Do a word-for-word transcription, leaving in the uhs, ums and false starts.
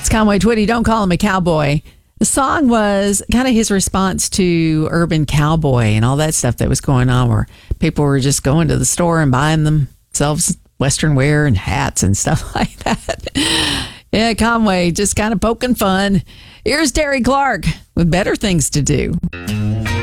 Conway Twitty, don't call him a cowboy. The song was kind of his response to Urban Cowboy and all that stuff that was going on, where people were just going to the store and buying themselves Western wear and hats and stuff like that. Yeah, Conway just kind of poking fun. Here's Terry Clark with Better Things to Do.